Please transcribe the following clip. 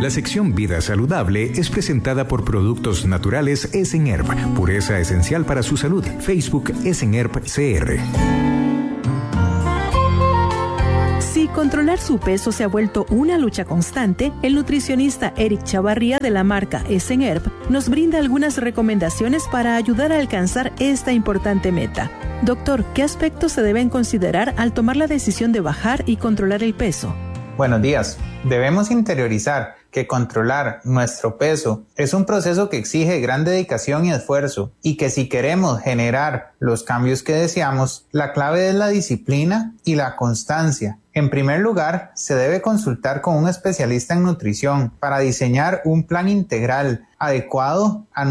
La sección Vida Saludable es presentada por Productos Naturales Esenherb, pureza esencial para su salud. Facebook Esenherb CR. Si controlar su peso se ha vuelto una lucha constante, el nutricionista Eric Chavarría de la marca Esenherb nos brinda algunas recomendaciones para ayudar a alcanzar esta importante meta. Doctor, ¿qué aspectos se deben considerar al tomar la decisión de bajar y controlar el peso? Buenos días. Debemos interiorizar que controlar nuestro peso es un proceso que exige gran dedicación y esfuerzo, y que si queremos generar los cambios que deseamos, la clave es la disciplina y la constancia. En primer lugar, se debe consultar con un especialista en nutrición para diseñar un plan integral adecuado a